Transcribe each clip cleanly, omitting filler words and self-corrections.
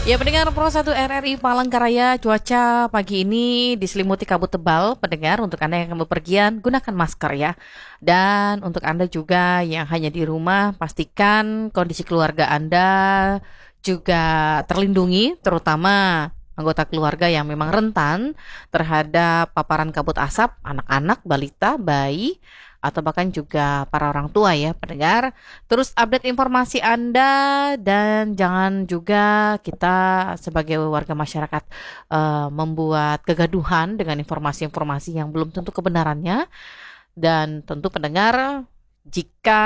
Ya, pendengar Pro 1 RRI Palangkaraya, cuaca pagi ini diselimuti kabut tebal. Pendengar, untuk Anda yang akan bepergian, gunakan masker ya. Dan untuk Anda juga yang hanya di rumah, pastikan kondisi keluarga Anda juga terlindungi, terutama anggota keluarga yang memang rentan terhadap paparan kabut asap, anak-anak, balita, bayi, atau bahkan juga para orang tua ya, pendengar. Terus update informasi Anda dan jangan juga kita sebagai warga masyarakat membuat kegaduhan dengan informasi-informasi yang belum tentu kebenarannya. Dan tentu pendengar, jika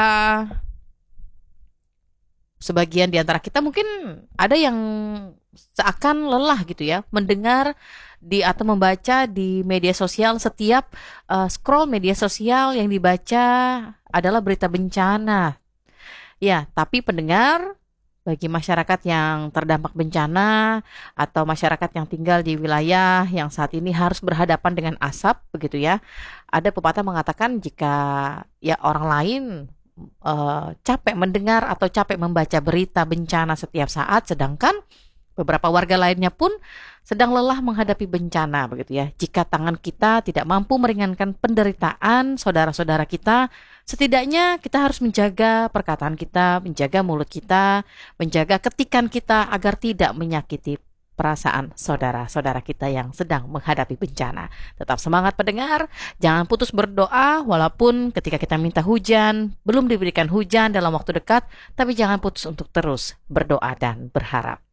sebagian di antara kita mungkin ada yang seakan lelah gitu ya mendengar atau membaca di media sosial, setiap scroll media sosial yang dibaca adalah berita bencana. Ya, tapi pendengar, bagi masyarakat yang terdampak bencana atau masyarakat yang tinggal di wilayah yang saat ini harus berhadapan dengan asap begitu ya. Ada pepatah mengatakan jika ya orang lain capek mendengar atau capek membaca berita bencana setiap saat, sedangkan beberapa warga lainnya pun sedang lelah menghadapi bencana begitu ya. Jika tangan kita tidak mampu meringankan penderitaan saudara-saudara kita, setidaknya kita harus menjaga perkataan kita, menjaga mulut kita, menjaga ketikan kita agar tidak menyakiti perasaan saudara-saudara kita yang sedang menghadapi bencana. Tetap semangat pendengar, jangan putus berdoa walaupun ketika kita minta hujan, belum diberikan hujan dalam waktu dekat, tapi jangan putus untuk terus berdoa dan berharap.